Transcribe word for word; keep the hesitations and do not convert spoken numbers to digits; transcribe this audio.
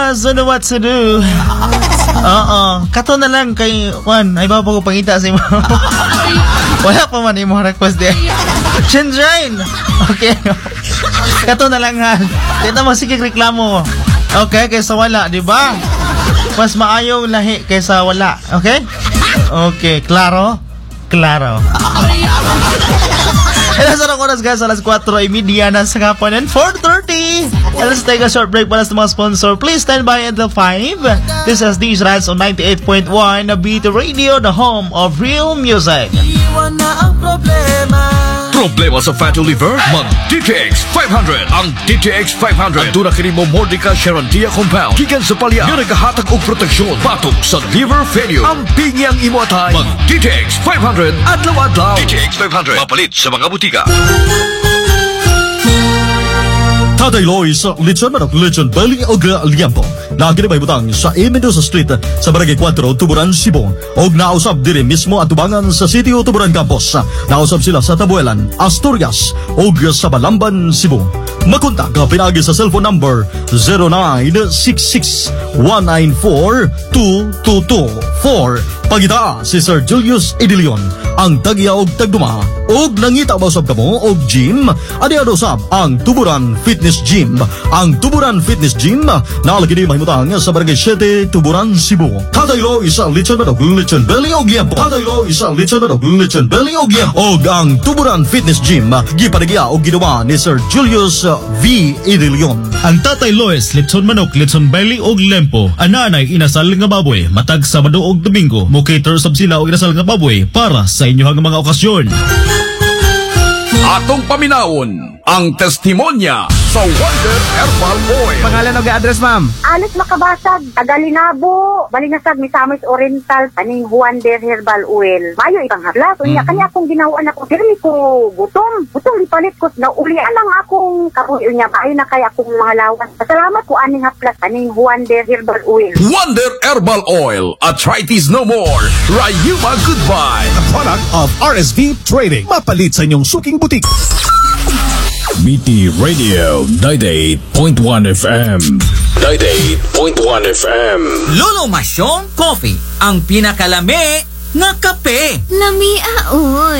Christmas, ano what to do? Oo, kato na lang kay Juan, ay ba ko pangita sa imo. Wala pa man imo request di. Shinjine. Okay. Kato na lang ha. Dito mo sige reklamo. Okay, kaysa wala, di ba? Mas maayo lahi kaysa wala. Okay? Okay, klaro? Klaro. Alas na oras guys, alas kwatro ay media na sa kapon and four thirty. Let's take a short break para sa mga sponsor. Please stand by until five. This is D J Rans on ninety-eight point one B T Radio, the home of real music. Iwan na ang problema. Problema sa fatty liver? Mag-D T X five hundred. Ang D T X five hundred. Ang tunakini mo Mordica Charantia Compound. Kikan sa palya. Yung naghahatag og proteksyon. Patok sa liver failure. Ang pingyang imo atay. Mag-D T X five hundred. Adlaw-adlaw. D T X five hundred. Mapalit sa mga butika. Tatay Loy sa Lechon Manok, Lechon Belly o Liampo. Naginibay butang sa A. Mendoza Street sa Barangay four, Tuburan, Cebu. Og nausap dire mismo at tubangan sa City o Tuburan Campus. Nausap sila sa Tabuelan, Asturias og sa Balamban, Cebu. Makontak ka pinagi sa cellphone number zero nine six six one nine four two two two four. Pagita si Sir Julius Edilion, ang tagya og tagduma. Og nangita ba usab kamo og gym? Adi usab ang Tuburan Fitness Gym. Ang Tuburan Fitness Gym naalagi di mahimutang sa Barangay seven, Tuburan, Cebu. Kadaylo isa lechon manok, lechon belly og liampo. Kadaylo isa lechon manok, lechon belly og liampo. Og ang Tuburan Fitness Gym gipadagya og ginawa ni Sir Julius V. Edilion. Ang Tatay Lois, lechon manok, lechon belly og lempo. Ananay inasal nga baboy, matag Sabado og Domingo. Mo cater sab sila og inasal nga baboy para sa inyong mga okasyon. Atong paminawon ang testimonya sa Wonder Herbal Oil. Pangalan o ga-address, ma'am? Alis Makabasag, Tagalinabo, Balingasag, Misamis Oriental, kaning Wonder Herbal Oil. Mayo ibang habla. So, mm-hmm. Kanya akong ginawa na ko, dirmi ko gutom. Gutom, lipalit ko. Naulian lang akong kabuyo niya. Maayo na kaya akong mga lawas. Pasalamat ko aning haplas, kaning Wonder Herbal Oil. Wonder Herbal Oil. Arthritis no more. Rayuma goodbye. A product of R S V Trading. Mapalit sa inyong suking butik. B T Radio ninety-eight point one F M. ninety-eight point one F M. Lolo Masyong Coffee, ang pinakalami nga kape. Lami aoy.